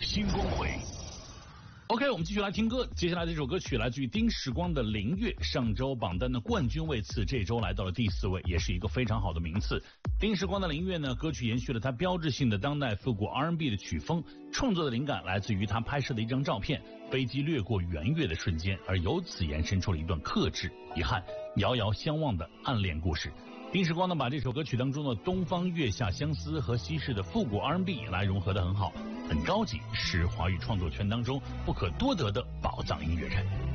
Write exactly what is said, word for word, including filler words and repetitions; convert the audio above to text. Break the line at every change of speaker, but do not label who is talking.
新光辉。OK， 我们继续来听歌。接下来这首歌曲来自于丁时光的《灵月》，上周榜单的冠军位次，这周来到了第四位，也是一个非常好的名次。丁时光的《灵月》呢，歌曲延续了他标志性的当代复古 R and B 的曲风，创作的灵感来自于他拍摄的一张照片，飞机掠过圆月的瞬间，而由此延伸出了一段克制、遗憾、遥遥相望的暗恋故事。丁时光呢，把这首歌曲当中的东方月下相思和西式的复古 R and B 来融合得很好，很高级，是华语创作圈当中不可多得的宝藏音乐人。